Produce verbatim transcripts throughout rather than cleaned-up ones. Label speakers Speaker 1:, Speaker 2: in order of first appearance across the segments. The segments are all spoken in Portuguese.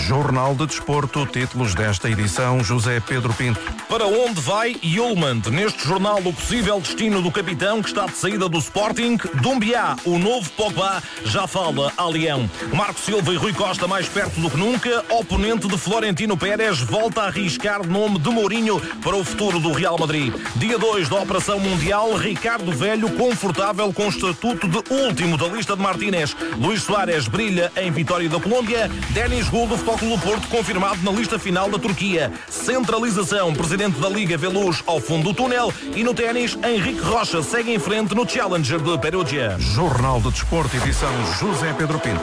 Speaker 1: Jornal de Desporto, títulos desta edição, José Pedro Pinto.
Speaker 2: Para onde vai Yulman? Neste jornal, o possível destino do capitão que está de saída do Sporting. Doumbia, o novo Pogba, já fala a Leão. Marco Silva e Rui Costa mais perto do que nunca. Oponente de Florentino Pérez volta a arriscar nome de Mourinho para o futuro do Real Madrid. Dia dois da Operação Mundial, Ricardo Velho confortável com o estatuto de último da lista de Martínez. Luís Soares brilha em vitória da Colômbia. Denis Gul do Futebol Clube do Porto confirmado na lista final da Turquia. Centralização, presidente da Liga vê luz ao fundo do túnel. E no ténis, Henrique Rocha segue em frente no Challenger de Perugia.
Speaker 1: Jornal de Desporto, edição José Pedro Pinto.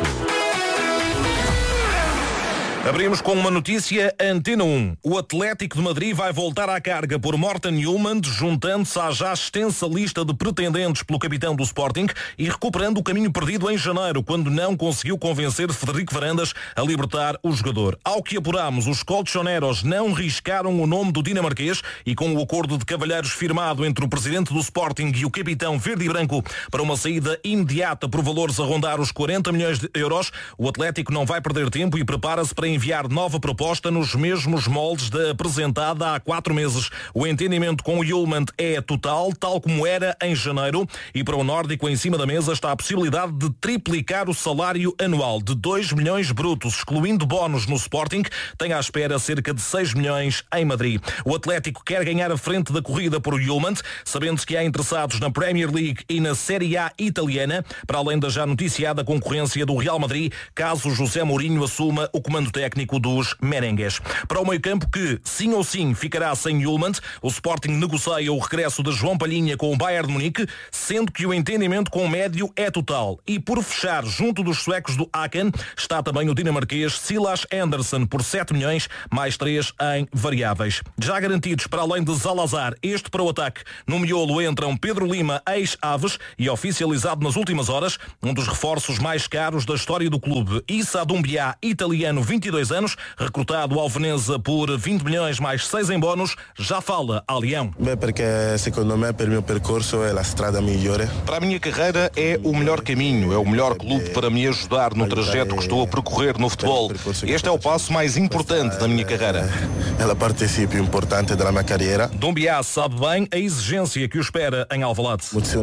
Speaker 2: Abrimos com uma notícia Antena um. O Atlético de Madrid vai voltar à carga por Morten Hjulmand, juntando-se à já extensa lista de pretendentes pelo capitão do Sporting e recuperando o caminho perdido em janeiro, quando não conseguiu convencer Frederico Varandas a libertar o jogador. Ao que apuramos, os colchoneros não riscaram o nome do dinamarquês e com o acordo de cavalheiros firmado entre o presidente do Sporting e o capitão verde e branco para uma saída imediata por valores a rondar os quarenta milhões de euros, o Atlético não vai perder tempo e prepara-se para enviar nova proposta nos mesmos moldes da apresentada há quatro meses. O entendimento com o Hjulmand é total, tal como era em janeiro, e para o nórdico em cima da mesa está a possibilidade de triplicar o salário anual de dois milhões brutos, excluindo bónus no Sporting, tem à espera cerca de seis milhões em Madrid. O Atlético quer ganhar a frente da corrida por Hjulmand, sabendo-se que há interessados na Premier League e na Série A italiana, para além da já noticiada concorrência do Real Madrid, caso José Mourinho assuma o comando técnico técnico dos merengues. Para o meio-campo que, sim ou sim, ficará sem Hjulmand, o Sporting negocia o regresso de João Palhinha com o Bayern de Munique, sendo que o entendimento com o médio é total. E por fechar, junto dos suecos do Aken, está também o dinamarquês Silas Andersen por sete milhões, mais três em variáveis. Já garantidos para além de Zalazar, este para o ataque. No miolo entram Pedro Lima, ex-Aves, e oficializado nas últimas horas, um dos reforços mais caros da história do clube. Issa Doumbia, italiano, vinte e dois anos, recrutado ao Veneza por vinte milhões mais seis em bónus, já fala a Leão.
Speaker 3: Bem, porque segundo me, para o meu percurso é a estrada melhor.
Speaker 2: Para a minha carreira é o melhor caminho, é o melhor clube para me ajudar no trajeto que estou a percorrer no futebol. Este é o passo mais importante da minha carreira.
Speaker 3: É a parte mais importante da minha carreira.
Speaker 2: Doumbia sabe bem a exigência que o espera em Alvalade.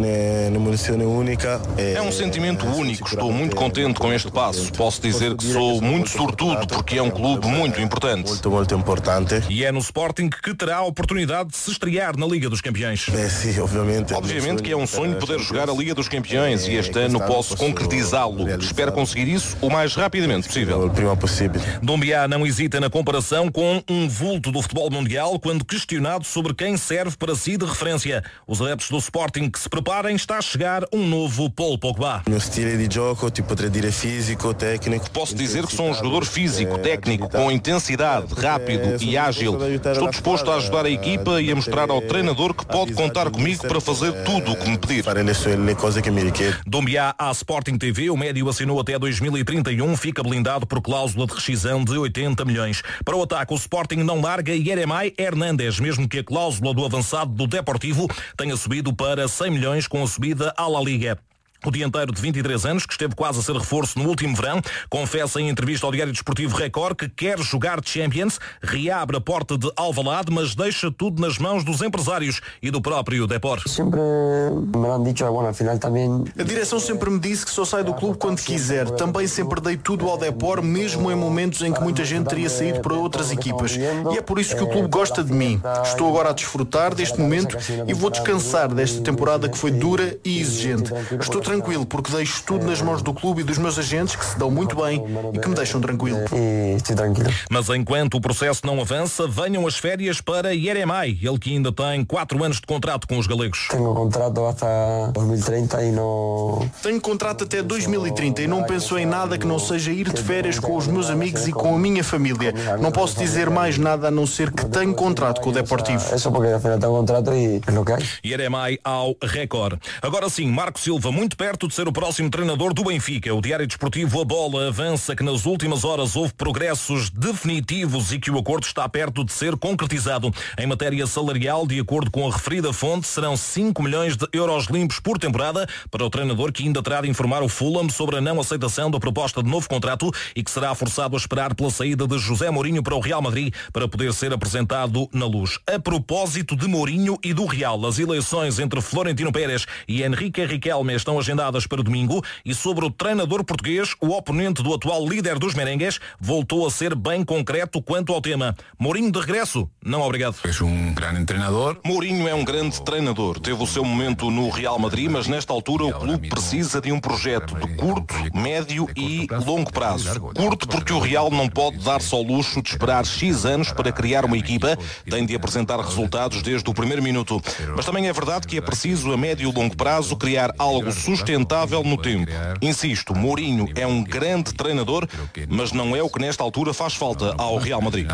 Speaker 2: É um sentimento único, estou muito contente com este passo. Posso dizer que sou muito sortudo porque é um clube muito importante.
Speaker 3: Muito, muito importante.
Speaker 2: E é no Sporting que terá a oportunidade de se estrear na Liga dos Campeões.
Speaker 3: É, sim, obviamente.
Speaker 2: Obviamente que é um sonho poder jogar a Liga dos Campeões e este ano posso concretizá-lo. Espero conseguir isso o mais rapidamente possível.
Speaker 3: O prima possível.
Speaker 2: Doumbia não hesita na comparação com um vulto do futebol mundial quando questionado sobre quem serve para si de referência. Os adeptos do Sporting que se preparem, está a chegar um novo Paul Pogba.
Speaker 3: Meu estilo de jogo, tipo, poderia dizer físico, técnico.
Speaker 2: Posso dizer que sou um jogador físico, técnico, com intensidade, rápido e ágil. Estou disposto a ajudar a equipa e a mostrar ao treinador que pode contar comigo para fazer tudo o que me pedir. Doumbia à Sporting T V, o médio assinou até dois mil e trinta e um, fica blindado por cláusula de rescisão de oitenta milhões. Para o ataque, o Sporting não larga Yeremay Hernández, mesmo que a cláusula do avançado do Deportivo tenha subido para cem milhões com a subida à La Liga. O dianteiro de vinte e três anos, que esteve quase a ser reforço no último verão, confessa em entrevista ao Diário Desportivo Record que quer jogar Champions, reabre a porta de Alvalade, mas deixa tudo nas mãos dos empresários e do próprio Depor.
Speaker 4: Sempre me han dicho, bueno, afinal também...
Speaker 5: A direção sempre me disse que só sai do clube quando quiser. Também sempre dei tudo ao Depor, mesmo em momentos em que muita gente teria saído para outras equipas. E é por isso que o clube gosta de mim. Estou agora a desfrutar deste momento e vou descansar desta temporada que foi dura e exigente. Estou tranquilo, porque deixo tudo nas mãos do clube e dos meus agentes, que se dão muito bem e que me deixam tranquilo.
Speaker 2: Mas enquanto o processo não avança, venham as férias para Yeremay, ele que ainda tem quatro anos de contrato com os galegos.
Speaker 4: Tenho contrato até dois mil e trinta e não...
Speaker 5: Tenho contrato até dois mil e trinta e não penso em nada que não seja ir de férias com os meus amigos e com a minha família. Não posso dizer mais nada a não ser que tenho contrato com o Deportivo.
Speaker 4: É só porque afinal tenho contrato e é o que há.
Speaker 2: Yeremay ao Record. Agora sim, Marco Silva, muito perto de ser o próximo treinador do Benfica. O Diário Desportivo A Bola avança que nas últimas horas houve progressos definitivos e que o acordo está perto de ser concretizado. Em matéria salarial, de acordo com a referida fonte, serão cinco milhões de euros limpos por temporada para o treinador, que ainda terá de informar o Fulham sobre a não aceitação da proposta de novo contrato e que será forçado a esperar pela saída de José Mourinho para o Real Madrid para poder ser apresentado na Luz. A propósito de Mourinho e do Real, as eleições entre Florentino Pérez e Henrique Riquelme estão agendadas para domingo e sobre o treinador português, o oponente do atual líder dos merengues voltou a ser bem concreto quanto ao tema. Mourinho de regresso? Não, obrigado.
Speaker 6: É um grande treinador.
Speaker 2: Mourinho é um grande treinador. Teve o seu momento no Real Madrid, mas nesta altura o clube precisa de um projeto de curto, médio e longo prazo. Curto porque o Real não pode dar-se ao luxo de esperar X anos para criar uma equipa, tem de apresentar resultados desde o primeiro minuto. Mas também é verdade que é preciso a médio e longo prazo criar algo sustentável no tempo. Insisto, Mourinho é um grande treinador, mas não é o que nesta altura faz falta ao Real Madrid.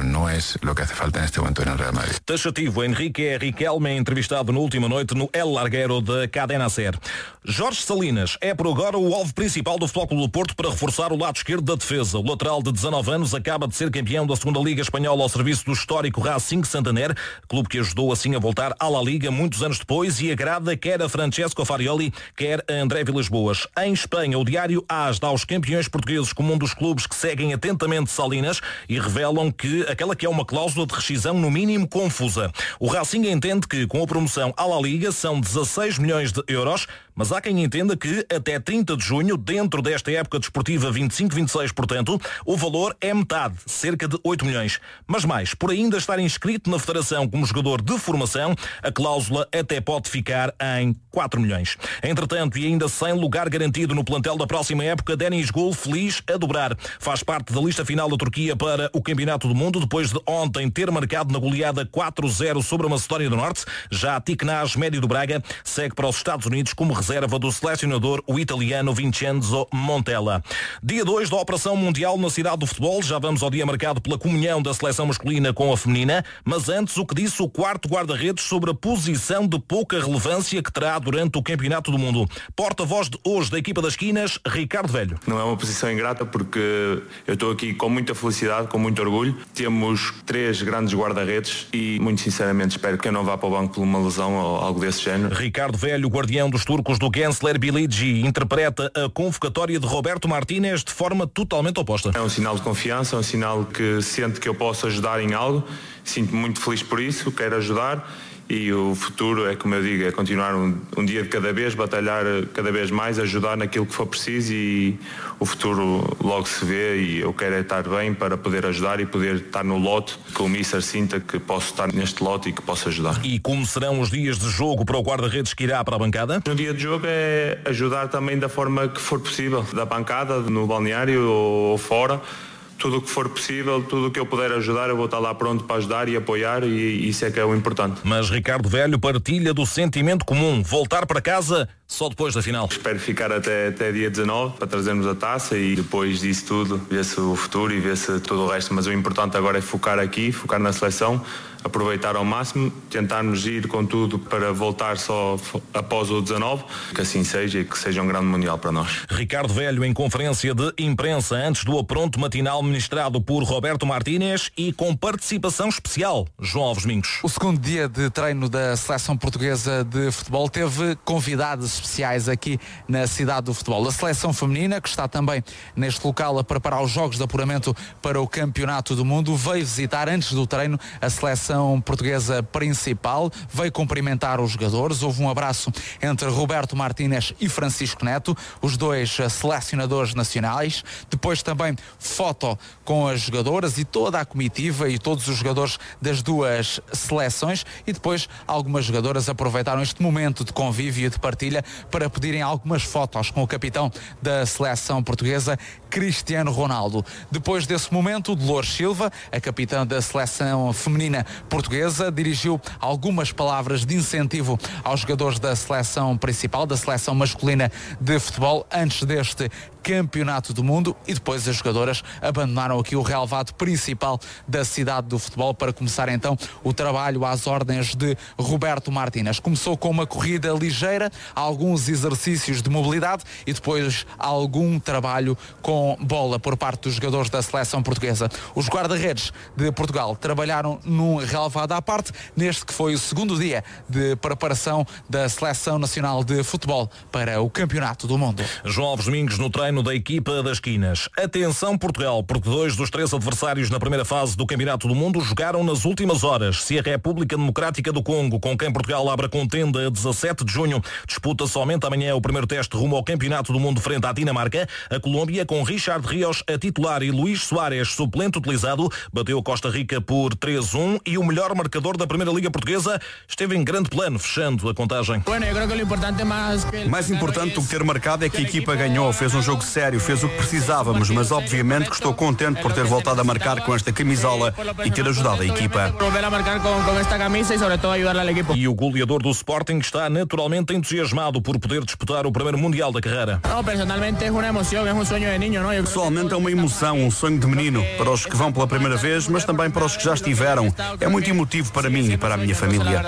Speaker 2: Taxativo, Henrique Riquelme é entrevistado na última noite no El Larguero da Cadena Ser. Jorge Salinas é por agora o alvo principal do Futebol Clube do Porto para reforçar o lado esquerdo da defesa. O lateral de dezanove anos acaba de ser campeão da segunda Liga Espanhola ao serviço do histórico Racing Santander, clube que ajudou assim a voltar à La Liga muitos anos depois e agrada quer a Francesco Farioli, quer a André Vilas-Boas. Em Espanha, o diário AS dá aos campeões portugueses como um dos clubes que seguem atentamente Salinas e revelam que aquela que é uma cláusula de rescisão no mínimo confusa. O Racing entende que com a promoção à La Liga são dezasseis milhões de euros, mas há quem entenda que até trinta de junho, dentro desta época desportiva vinte e cinco vinte e seis, portanto, o valor é metade, cerca de oito milhões. Mas mais, por ainda estar inscrito na Federação como jogador de formação, a cláusula até pode ficar em quatro milhões. Entretanto, e ainda sem lugar garantido no plantel da próxima época, Deniz Gul feliz a dobrar. Faz parte da lista final da Turquia para o Campeonato do Mundo, depois de ontem ter marcado na goleada quatro zero sobre a Macedónia do Norte. Já Tiknaz, médio do Braga, segue para os Estados Unidos como reserva do selecionador, o italiano Vincenzo Montella. Dia dois da Operação Mundial na Cidade do Futebol. Já vamos ao dia marcado pela comunhão da seleção masculina com a feminina, mas antes o que disse o quarto guarda-redes sobre a posição de pouca relevância que terá durante o Campeonato do Mundo. Porta-voz de hoje da equipa das esquinas, Ricardo Velho.
Speaker 7: Não é uma posição ingrata porque eu estou aqui com muita felicidade, com muito orgulho. Temos três grandes guarda-redes e muito sinceramente espero que eu não vá para o banco por uma lesão ou algo desse género.
Speaker 2: Ricardo Velho, guardião dos turcos do Gensler Biligi, interpreta a convocatória de Roberto Martínez de forma totalmente oposta.
Speaker 7: É um sinal de confiança, é um sinal que sente que eu posso ajudar em algo. Sinto-me muito feliz por isso, quero ajudar. E o futuro é, como eu digo, é continuar um, um dia de cada vez, batalhar cada vez mais, ajudar naquilo que for preciso e o futuro logo se vê e eu quero é estar bem para poder ajudar e poder estar no lote, que o Mister sinta que posso estar neste lote e que posso ajudar.
Speaker 2: E como serão os dias de jogo para o guarda-redes que irá para a bancada?
Speaker 7: No dia de jogo é ajudar também da forma que for possível, da bancada, no balneário ou fora. Tudo o que for possível, tudo o que eu puder ajudar, eu vou estar lá pronto para ajudar e apoiar e isso é que é o importante.
Speaker 2: Mas Ricardo Velho partilha do sentimento comum, voltar para casa só depois da final.
Speaker 7: Espero ficar até, até dia dezanove para trazermos a taça e depois disso tudo, ver-se o futuro e ver-se todo o resto. Mas o importante agora é focar aqui, focar na seleção, aproveitar ao máximo, tentarmos ir com tudo para voltar só após o dezanove, que assim seja e que seja um grande mundial para nós.
Speaker 2: Ricardo Velho em conferência de imprensa antes do apronto matinal ministrado por Roberto Martínez e com participação especial, João Alves Mingos.
Speaker 8: O segundo dia de treino da seleção portuguesa de futebol teve convidados especiais aqui na cidade do futebol. A seleção feminina, que está também neste local a preparar os jogos de apuramento para o Campeonato do Mundo, veio visitar antes do treino a seleção portuguesa principal, veio cumprimentar os jogadores. Houve um abraço entre Roberto Martínez e Francisco Neto, os dois selecionadores nacionais. Depois também foto com as jogadoras e toda a comitiva e todos os jogadores das duas seleções, e depois algumas jogadoras aproveitaram este momento de convívio e de partilha para pedirem algumas fotos com o capitão da seleção portuguesa, Cristiano Ronaldo. Depois desse momento, Dolores Silva, a capitã da seleção feminina, portuguesa, dirigiu algumas palavras de incentivo aos jogadores da seleção principal, da seleção masculina de futebol, antes deste Campeonato do Mundo, e depois as jogadoras abandonaram aqui o relvado principal da cidade do futebol para começar então o trabalho às ordens de Roberto Martínez. Começou com uma corrida ligeira, alguns exercícios de mobilidade e depois algum trabalho com bola por parte dos jogadores da seleção portuguesa. Os guarda-redes de Portugal trabalharam num relvado à parte, neste que foi o segundo dia de preparação da seleção nacional de futebol para o Campeonato do Mundo.
Speaker 2: João Alves Domingos no treino da equipa das Quinas. Atenção Portugal, porque dois dos três adversários na primeira fase do Campeonato do Mundo jogaram nas últimas horas. Se a República Democrática do Congo, com quem Portugal abre a contenda a dezassete de junho, disputa somente amanhã o primeiro teste rumo ao Campeonato do Mundo frente à Dinamarca, a Colômbia, com Richard Rios a titular e Luís Soares suplente utilizado, bateu Costa Rica por três a um e o melhor marcador da Primeira Liga Portuguesa esteve em grande plano, fechando a contagem.
Speaker 6: Mais importante do que ter marcado é que a equipa ganhou, fez um jogo sério, fez o que precisávamos, mas obviamente que estou contente por ter voltado a marcar com esta camisola e ter ajudado a equipa.
Speaker 2: E o goleador do Sporting está naturalmente entusiasmado por poder disputar o primeiro Mundial da carreira.
Speaker 6: Pessoalmente é uma emoção, um sonho de menino, para os que vão pela primeira vez, mas também para os que já estiveram. É muito emotivo para mim e para a minha família.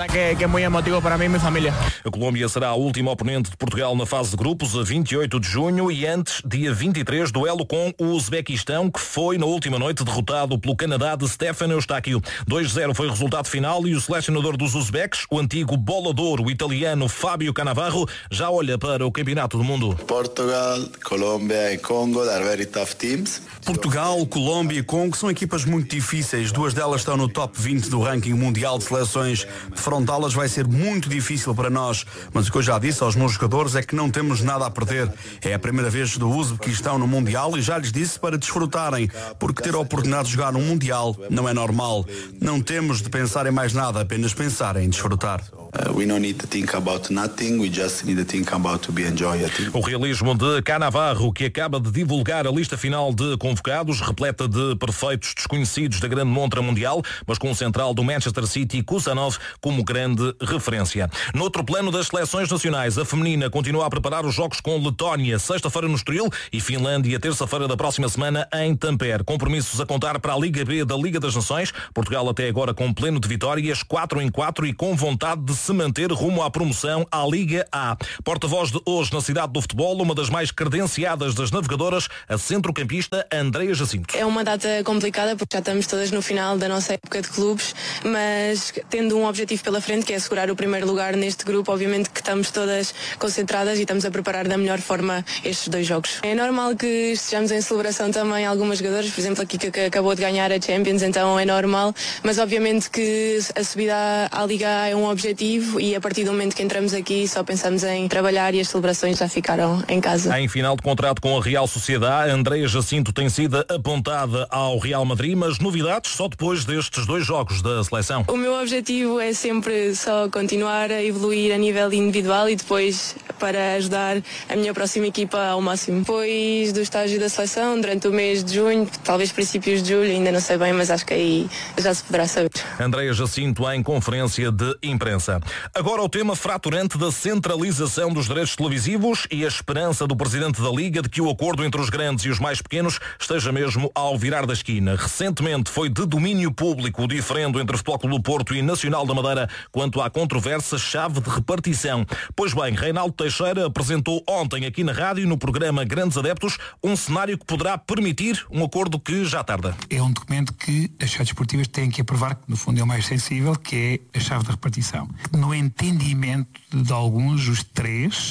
Speaker 2: A Colômbia será a última oponente de Portugal na fase de grupos, a vinte e oito de junho, e antes, dia vinte e três, duelo com o Uzbequistão, que foi na última noite derrotado pelo Canadá de Stefan Eustáquio. dois a zero foi o resultado final e o selecionador dos uzbeques, o antigo bolador, o italiano Fábio Cannavaro, já olha para o Campeonato do Mundo.
Speaker 3: Portugal, Colômbia e Congo are very tough teams.
Speaker 6: Portugal, Colômbia e Congo são equipas muito difíceis. Duas delas estão no top vinte do ranking mundial de seleções. Defrontá-las vai ser muito difícil para nós. Mas o que eu já disse aos meus jogadores é que não temos nada a perder. É a primeira vez do Uzbequistão no Mundial e já lhes disse para desfrutarem, porque ter a oportunidade de jogar no Mundial não é normal. Não temos de pensar em mais nada, apenas pensar em desfrutar.
Speaker 3: Uh, we don't need to think about nothing, we just need to think about to be enjoy it.
Speaker 2: O realismo de Cannavaro, que acaba de divulgar a lista final de convocados, repleta de perfeitos desconhecidos da grande montra mundial, mas com o central do Manchester City, Kusanov, como grande referência. Noutro plano das seleções nacionais, a feminina continua a preparar os jogos com Letónia, sexta-feira no Estoril, e Finlândia, terça-feira da próxima semana em Tampere. Compromissos a contar para a Liga B da Liga das Nações. Portugal até agora com pleno de vitórias, quatro em quatro, e com vontade de se manter rumo à promoção à Liga A. Porta-voz de hoje na cidade do futebol, uma das mais credenciadas das navegadoras, a centrocampista Andreia Jacinto.
Speaker 9: É uma data complicada porque já estamos todas no final da nossa época de clubes, mas tendo um objetivo pela frente, que é assegurar o primeiro lugar neste grupo, obviamente que estamos todas concentradas e estamos a preparar da melhor forma estes dois jogos. É normal que estejamos em celebração também algumas jogadoras, por exemplo aqui que acabou de ganhar a Champions, então é normal, mas obviamente que a subida à Liga A é um objetivo e a partir do momento que entramos aqui só pensamos em trabalhar e as celebrações já ficaram em casa.
Speaker 2: Em final de contrato com a Real Sociedade, Andreia Jacinto tem sido apontada ao Real Madrid, mas novidades só depois destes dois jogos da seleção.
Speaker 9: O meu objetivo é sempre só continuar a evoluir a nível individual e depois para ajudar a minha próxima equipa ao máximo. Depois do estágio da seleção, durante o mês de junho, talvez princípios de julho, ainda não sei bem, mas acho que aí já se poderá saber.
Speaker 2: Andreia Jacinto em conferência de imprensa. Agora o tema fraturante da centralização dos direitos televisivos e a esperança do presidente da Liga de que o acordo entre os grandes e os mais pequenos esteja mesmo ao virar da esquina. Recentemente foi de domínio público o diferendo entre Futebol Clube do Porto e Nacional da Madeira quanto à controversa chave de repartição. Pois bem, Reinaldo Teixeira apresentou ontem aqui na rádio, no programa Grandes Adeptos, um cenário que poderá permitir um acordo que já tarda.
Speaker 10: É um documento que as sociedades esportivas têm que aprovar, que no fundo é o mais sensível, que é a chave de repartição. No entendimento de alguns, os três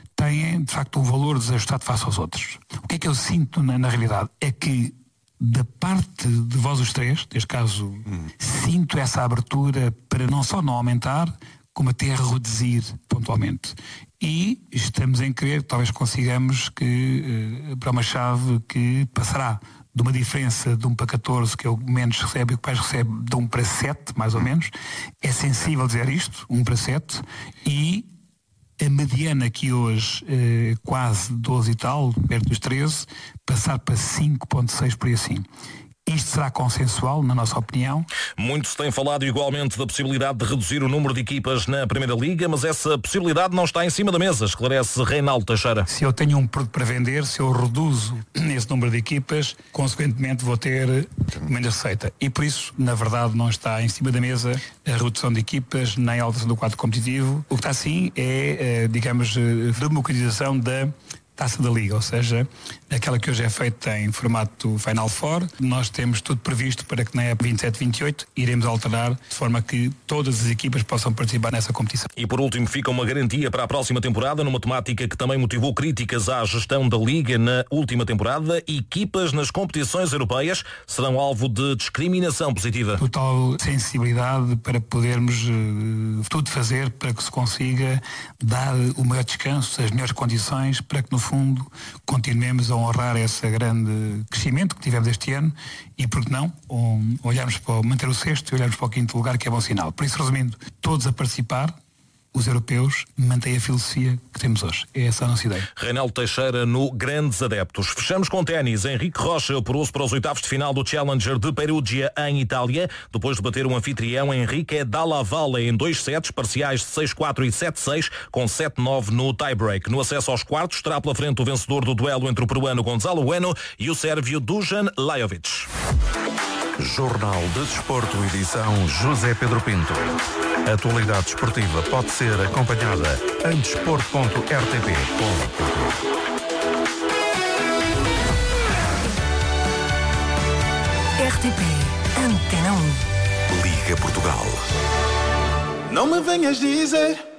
Speaker 10: têm de facto um valor desajustado face aos outros. O que é que eu sinto na, na realidade? É que da parte de vós os três, neste caso, hum. sinto essa abertura para não só não aumentar, como até reduzir pontualmente. E estamos em querer, talvez consigamos que para uma chave que passará de uma diferença de um para catorze, que é o que menos recebe e o que mais recebe, de um para sete, mais ou menos. É sensível dizer isto, um para sete, e a mediana que hoje eh, quase doze e tal, perto dos treze, passar para cinco vírgula seis por aí assim. Isto será consensual, na nossa opinião.
Speaker 2: Muito se tem falado igualmente da possibilidade de reduzir o número de equipas na Primeira Liga, mas essa possibilidade não está em cima da mesa, esclarece Reinaldo Teixeira.
Speaker 10: Se eu tenho um produto para vender, se eu reduzo esse número de equipas, consequentemente vou ter menos receita. E por isso, na verdade, não está em cima da mesa a redução de equipas nem a alteração do quadro competitivo. O que está sim é, digamos, a democratização da Taça da Liga, ou seja, aquela que hoje é feita em formato Final Four. Nós temos tudo previsto para que na época vinte e sete vinte e oito iremos alterar de forma que todas as equipas possam participar nessa competição.
Speaker 2: E por último fica uma garantia para a próxima temporada, numa temática que também motivou críticas à gestão da Liga na última temporada. Equipas nas competições europeias serão alvo de discriminação positiva.
Speaker 10: Total sensibilidade para podermos uh, tudo fazer para que se consiga dar o maior descanso, as melhores condições para que no fundo continuemos a honrar esse grande crescimento que tivemos este ano e, por que não, um, olharmos para manter o sexto e olharmos para o quinto lugar, que é bom sinal. Por isso, resumindo, todos a participar, os europeus mantêm a filosofia que temos hoje. É essa a nossa ideia.
Speaker 2: Reinaldo Teixeira no Grandes Adeptos. Fechamos com ténis. Henrique Rocha apurou-se para os oitavos de final do Challenger de Perugia, em Itália, depois de bater o anfitrião Henrique Dalla Valle em dois sets, parciais de seis quatro e sete seis, com sete nove no tie-break. No acesso aos quartos, terá pela frente o vencedor do duelo entre o peruano Gonzalo Bueno e o sérvio Dusan Lajovic.
Speaker 1: Jornal de Desporto, edição José Pedro Pinto. A atualidade desportiva pode ser acompanhada em desporto ponto r t p ponto pt.
Speaker 11: R T P Antena um.
Speaker 1: Liga Portugal.
Speaker 3: Não me venhas dizer